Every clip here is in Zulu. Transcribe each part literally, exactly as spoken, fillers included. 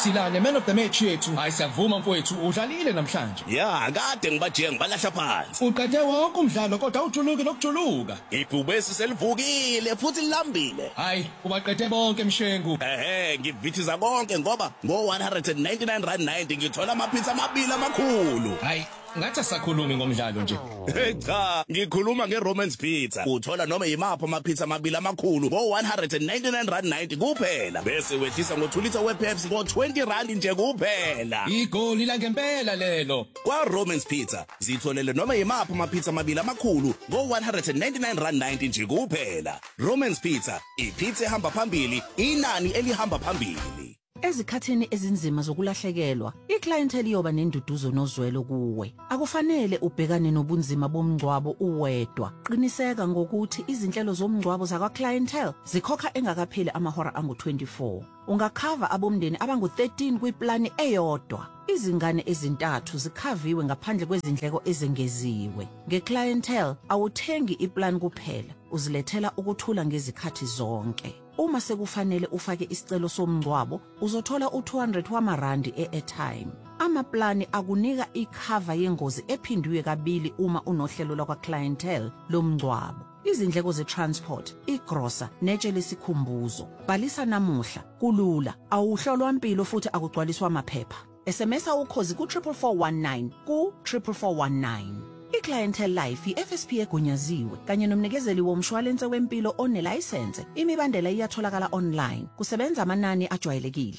Silane man of the match yethu. Hayi siyavuma mfowethu udlalile namhlanje. Ya kade ngibaje ngibalahla phansi. Uqede wonke umdlalo kodwa awujuluki nokujuluka. Ibhubesi selivukile futhi lilambile. Hayi ubaqede bonke Mshengu. Ehhe ngivithiza konke ngoba ngo one hundred ninety-nine rand ninety ngithola amapizza amabili amakhulu. Hayi ngathi asakhulumi ngomdlalo nje. Hey cha ngikhuluma ngeRomans Pizza. Uthola noma yimaphi amapizza amabili amakhulu ngo one hundred ninety-nine rand ninety kuphela. Bese wehlisa ngo two liters wePepsi ngo twenty rand nje kuphela. Igoli la ngempela lelo. Kwa Romans Pizza zitholele noma yimaphi amapizza amabili amakhulu ngo one hundred ninety-nine rand ninety nje kuphela. Romans Pizza, ipizza ehamba phambili, inani elihamba phambili. Ezikhathini ezinzima zokulahlekelwa, iclientele iyoba nenduduzo nozwelo kuwe. Akufanele ubhekane nobunzima bomngcwabo uwedwa. Qiniseka ngokuthi izinhlelo zomngcwabo zakwa clientele zikhokha engakapheli amahora angu twenty-four. Ungakhava abomndeni abangu thirteen kwiplani eyodwa. Izingane ezintathu zikhaviwe ngaphandle kwezindleko ezengeziwe. Ngeclientele awuthengi iplan kuphela, uzilethela ukuthula ngezikhathi zonke. Uma sekufanele ufake isicelo somngcwabo, uzothola u two hundred wamarandi e-airtime. Amaplani akunika ikhava yengozi ephindiwe kabili uma unohlelo lakwa clientele lomngcwabo. Izindleko ze-transport, igrosa, netshe lesikhumbuzo. Bhalisa namuhla, kulula, awuhlolwa impilo futhi akugcwaliswa amaphepha. S M S awukhozi ku triple four one nine ku triple four one nine. iClientele Life i-F S P egunyaziwe kanye nomnikezeli womshwalense wempilo onelicense. Imibandela iyatholakala online. Kusebenza amanani ajwayelekile.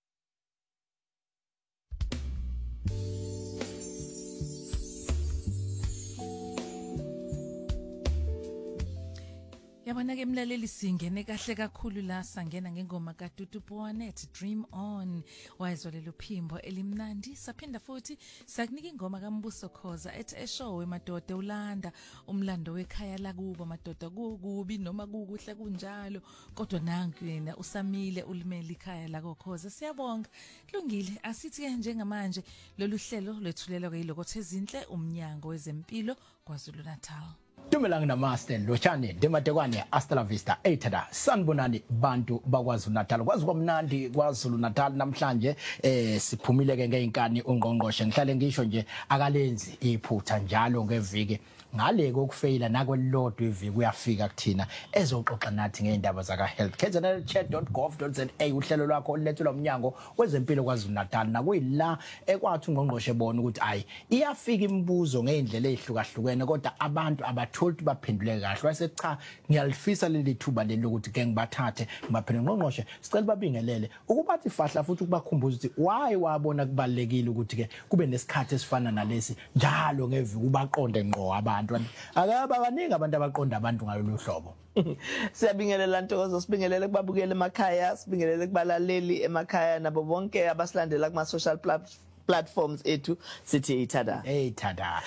Yabona ke mlaleli singene kahle kakhulu la sangena ngengoma kaDudu Boanet Dream On wayezwa lelo phimbo elimnandi saphinda futhi sakunika ingoma kaMbuso Khoza ethi eshowe madoda ulanda umlando wekhaya lakubo madoda kukubi noma kukuhle kunjalo kodwa nanku yena usamile ulimela ikhaya lako Khoza siyabonga kulungile asithi ke njengamanje lolu hlelo lwethulela kwilokothe ezinhle umnyango wezempilo kwaZulu Natal. Dumelang namaste lochane dematekwane Astla Vista ethada sanibonani bantu bakwaZulu Natal kwazi kwamnandi kwaZulu Natal namhlanje eh siphumile ke ngeinkani ungqongqoshe ngihlale ngisho nje akalenzi iphutha njalo ngeviki ngale kokufeyila nakwelodwa iviki uyafika kuthina ezoxoxa nathi ngeindaba zaka health k z n chat dot gov dot za uhlelo lwakho olethulwa umnyango wezempilo kwaZulu Natal nakuyila ekwathi ungqongqoshe bona ukuthi ayi iyafika imibuzo ngeindlela ezihlukahlukene kodwa abantu abatholi baphendule kahle wase cha ngiyalifisa leli thuba leli ukuthi ke ngibathathe ngibaphendule ngqongqoshe sicela babingelele ukubathi ifahla futhi ukubakhumbuza ukuthi why wabona kubalekile ukuthi ke kube nesikhathi esifana nalesi njalo ngeviki ubaqonde ngqo abantu akaba abaningi abantu abaqonda abantu ngalolu hlobo. Siyabingelela Ntokozo sibingelele kubabukela emakhaya sibingelele kubalaleli emakhaya nabo bonke abasilandela kuma social platforms ethu sithi ithada ethada.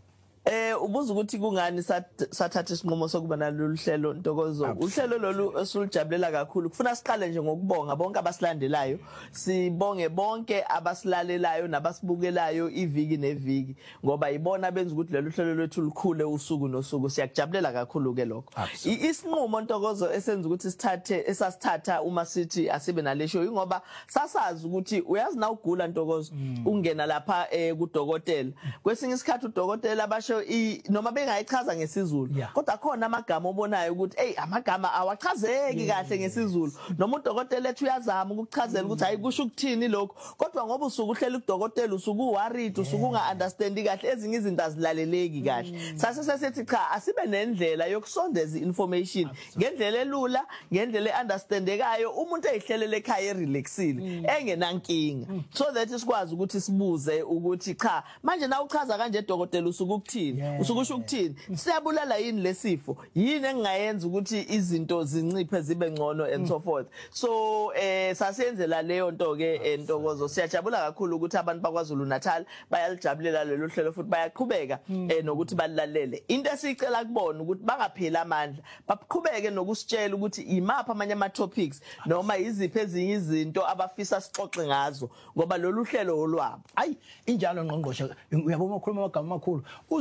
Eh ubuza ukuthi kungani sathatha isinqumo sokuba nalolu hlelo Ntokozo uhlelo lolu esilujabulela kakhulu kufuna siqale nje ngokubonga bonke abasilandelayo sibonge bonke abasilalelayo nabasibukelayo iviki neviki ngoba ibona benza ukuthi lolu hlelo lwethu lukhule usuku nosuku siyakujabulela kakhulu ke lokho isinqumo Ntokozo esenza ukuthi sithathe esasithatha uma sithi asibe nalesho ingoba sasazi ukuthi uyazi na ugula Ntokozo ungena lapha kudokotela kwesinye isikhathi udokotela abasho I noma bengayichaza ngesizulu kodwa khona amagama obonayo ukuthi hey amagama awachazeki kahle ngesizulu noma udokotela ethi uyazama ukuchazela ukuthi hayi kusho ukuthini lokho kodwa ngoba usuku uhlela udokotela usuku worried usuku unga understand kahle ezinye izinto azilaleleki kahle sase sesithi cha asibe nendlela yokusondeza information ngendlela elula ngendlela eunderstandekayo umuntu eyihlelele ekhaya relaxile engenankinga so that isikwazi ukuthi sibuze ukuthi cha manje na uchaza kanje udokotela usuku ukuthini usukusho ukuthini siyabulala yini lesifo yini engayenza ukuthi izinto zinciphe zibe ngcono and so forth so eh sasenzela leyo nto ke Ntokozo siyajabula kakhulu ukuthi abantu bakwaZulu Natal bayalijabulela lelo hlelo futhi bayaqhubeka eh nokuthi balilalele into esicela kubona ukuthi bangaphela amandla baqhubeke nokusitshela ukuthi imapha amanye ama topics noma iziphi ezinye izinto abafisa sixoxe ngazo ngoba lolu hlelo olwabo ayi injalo ngqongqoshe uyabona ukukhuluma amagama amakhulu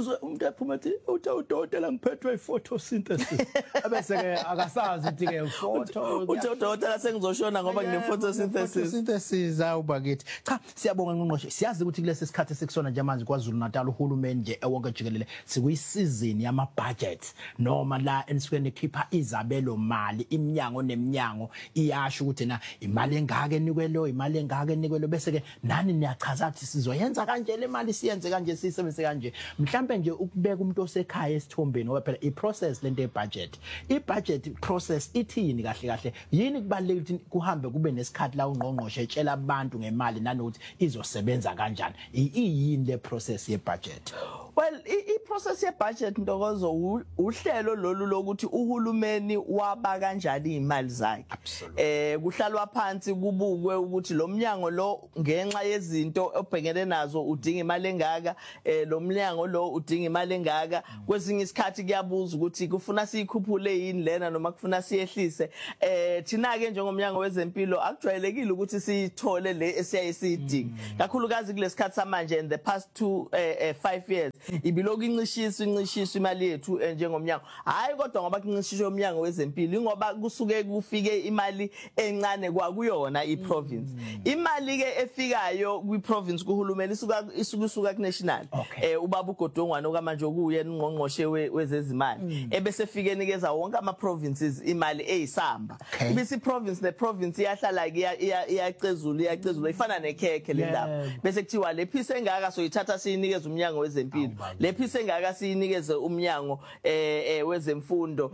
uzwe umuntu ephuma ethi udokotela ngiphethwe i-photosynthesis abese ke akasazi ukuthi ke photo uthi udokotela sengizoshona ngoba ngine photosynthesis photosynthesis awuba kithi cha siyabonga ngqongqoshe siyazi ukuthi kulesi sikhathi sekusona nje manje kwaZulu Natal uhulumeni nje ewonke jikelele sikuyisizini yama budgets noma la enisuke ekhipha izabelo mali iminyango neminyango iyasho ukuthi na imali engake nikwelo imali engake nikwelo bese ke nani niyachaza ukuthi sizoyenza kanje le mali siyenze kanje sisebenzise kanje mhlambe nje ukubeka umuntu osekhaya esithombeni ngoba phela iprocess lento ebudget ibudget process ithini kahle kahle yini kubalulekile ukuthi kuhambe kube nesikhathi la ungqongqoshe etshela abantu ngemali nanokuthi izosebenza kanjani iyini le process yebudget well i process ye budget Ntokozo uhlelo lolu lokuthi uhulumeni waba kanjani imali zakhe eh kuhlalwa phansi kubukwe ukuthi lo mnyango lo ngenxa yezinto obhekene nazo udinga imali engaka eh lo mnyango lo udinga imali engaka kwezinye isikhathi kuyabuza ukuthi kufuna sikhuphule yini lena noma kufuna siyehlise eh thina ke njengomnyango wezempilo akujwayelekile ukuthi sithole le esiyayisidinga kakhulukazi kulesikhathi samanje in the past two five years ibiloko incishiswa incishiswa imali yethu njengomnyango hayi kodwa ngoba kuncishiswa umnyango wezempilo ngoba kusuke kufike imali encane kwakuyona iprovince imali ke efikayo kwiprovince kuhulumeni isuka isuka kunational eh ubaba ugodongwana okamanje okuye ungqongqoshe wezezimali ebese fike nikeza wonke ama provinces imali eyisamba ibisi province ne province iyahlala iyacezula iyacezula ifana nekhekhe le ndaba bese kuthiwa le piece engaka soyithatha siyinikeza umnyango wezempilo le piece engaka siyinikeze umnyango eh wezemfundo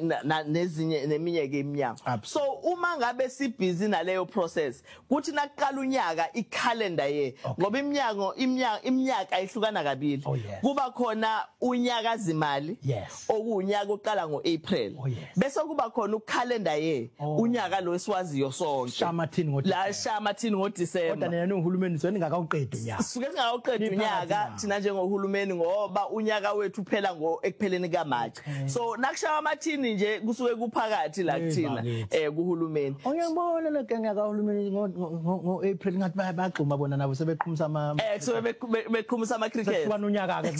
nezinye neminye ke iminyango so uma ngabe sibhizi naleyo process kuthi nakuqala unyaka i-calendar year ngoba iminyango iminyaka iminyaka ihlukana kabili kuba khona unyaka zimali okunyaka oqala ngoApril bese kuba khona ucalendar year unyaka lo esiwaziyo sonke shamathini ngo la shamathini ngo December kodwa nena uhulumeni sweni ngakawuqedi unyaka suke singakawuqedi unyaka thina njengohulumeni ngoba unyaka wethu uphela ngo ekupheleni kaMarch so nakushaya amathini nje kusuke kuphakathi la kuthina eh kuhulumeni ongiyabona le genge kahulumeni ngo April ngathi bayagxuma bona nabo sebeqhumisa ama eh so beqhumisa ama cricket kuba unyaka ke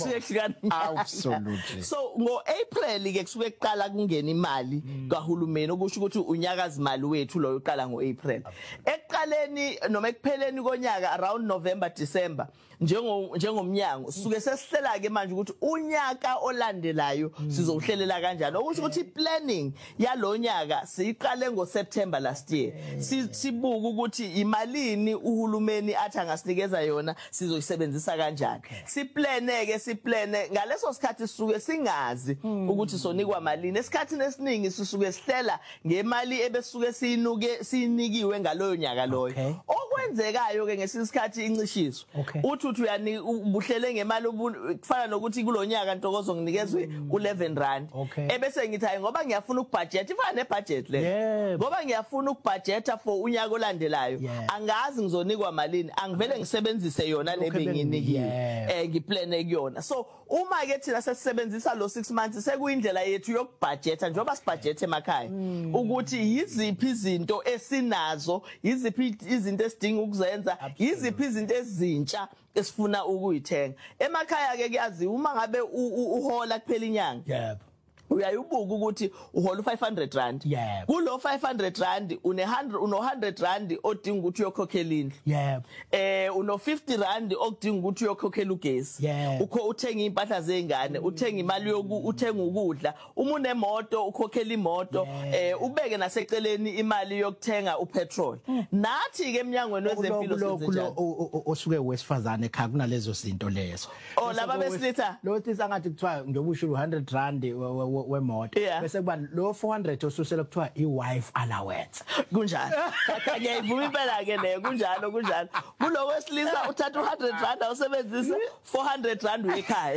absolutely so ngo April ke kusuke kuqala kungena imali kahulumeni okusho ukuthi unyaka zimali wethu lo uqala ngo April ekuqaleni noma ekupheleni konyaka around November December njengo njengomnyango suke sesihlela ke manje ukuthi unyaka olandelayo sizohlelela kanjani okusho ukuthi planning yalonyaka siyiqale ngo September last year sibuka ukuthi imalini uhulumeni athi angasinikeza yona sizoyisebenzisa kanjani siplane ke siplane ngaleso sikhathi sisuke singazi ukuthi sonikwa malini esikhathini esiningi sisuke sihlela ngemali ebesuke siyinuke sinikiwe ngaloyo nyaka loyo okwenzekayo ke ngesisikhathi incishiso uthi uthi uyani ubuhlele ngemali kufana nokuthi kulonyaka Ntokozo nginikezwe u11 rand ebese ngithi hayi ngoba ngiyafuna ukubudget ifana nebudget le ngoba ngiyafuna ukubudgeta for unyaka olandelayo angazi ngizonikwa malini angivele ngisebenzise yona lebenginikiwe eh ngiplane kuyona so uma ke thina sesisebenzisa lo six months sekuyindlela yethu yokubudgeta njengoba sibudget emakhaya ukuthi yiziphi izinto esinazo yiziphi izinto esidinga ukuzenza yiziphi izinto ezintsha esifuna ukuyithenga emakhaya ke kuyazi uma ngabe uhola kuphela inyanga yebo uyayibuka ukuthi uhola five hundred rand kulo five hundred rand une one hundred uno one hundred rand odinga ukuthi uyokhokhela indlu yebo eh uno fifty rand okudinga ukuthi uyokhokhela ugesi ukho uthenga impahla zengane uthenga imali yoku uthenga ukudla uma unemoto ukhokhela imoto eh ubeke naseceleni imali yokuthenga upetrol nathi ke eminyangweni wezempilo senzenjani osuke wesifazane ekhaya kunalezo zinto lezo oh laba besilitha lo tisa ngathi kuthiwa njengoba usho one hundred rand wemoto bese kuba lo four hundred osusela kuthiwa iwife allowance kunjalo ngiyayivuma impela ke leyo kunjalo kunjalo kulo wesilisa uthatha one hundred rand awusebenzisa four hundred rand wekhaya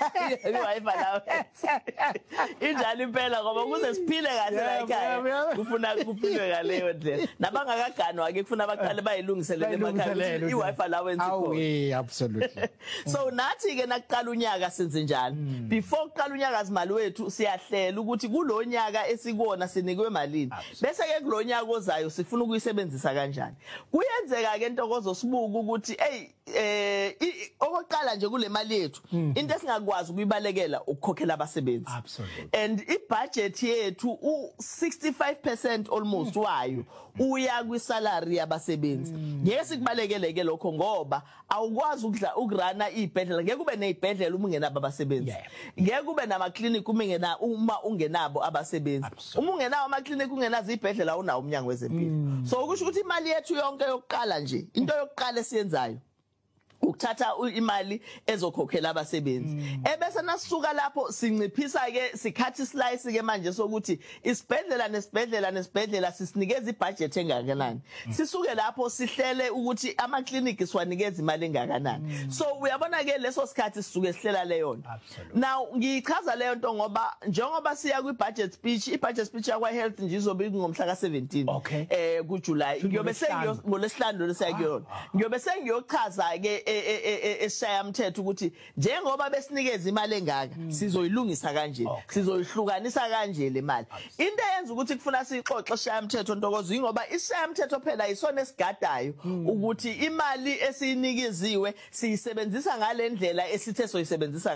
iwife allowance injalo impela ngoba kuze siphile kahle la ekhaya kufuna kuphilwe ngaleyo ndlela nabangakaganwa ke kufuna abaqale bayilungiselele emakhaya iwife allowance oh yeah absolutely so nathi ke nakuqala unyaka senze njani before kuqala unyaka zimali wethu siya siyahlela ukuthi kulonyaka esikuona sinikwe malini bese ke kulonyaka ozayo sifuna ukuyisebenzisa kanjani kuyenzeka ke Ntokozo sibuka ukuthi hey eh okoqala nje kule mali yethu into esingakwazi ukuyibalekela ukukhokhela abasebenzi and i budget yethu u sixty-five percent almost wayo uya kwi salary yabasebenzi ngeke sikubalekele ke lokho ngoba awukwazi ukudla ukurana izibhedlela ngeke kube nezibhedlela uma ungenabo abasebenzi ngeke kube nama clinic uma ungena uma ungenabo abasebenzi uma ungenawo ama clinic ungenazo izibhedlela unawo umnyango wezempilo so ukusho ukuthi imali yethu yonke yokuqala nje into yokuqala esiyenzayo ukuthatha imali ezokhokhela abasebenzi ebese nasisuka lapho sinciphisa ke sikhathi slice ke manje sokuthi isibhedlela nesibhedlela nesibhedlela sisinikeza ibudget engakanani sisuke lapho sihlele ukuthi ama clinic siwanikeza imali engakanani so uyabona ke leso sikhathi sisuke sihlela leyo now ngichaza leyo nto ngoba njengoba siya kwi budget speech i budget speech yakwa health nje izobe ngomhla ka seventeen eh ku July ngiyobe sengiyo ngolesihlanu lesiyakuyona ngiyobe sengiyochaza ke esishaya umthetho ukuthi njengoba besinikeza imali engaka sizoyilungisa kanje sizoyihlukanisa kanje le mali into eyenza ukuthi kufuna sixoxe esishaya umthetho Ntokozo ingoba isishaya umthetho phela isona esigadayo ukuthi imali esiyinikiziwe siyisebenzisa ngale ndlela esithe soyisebenzisa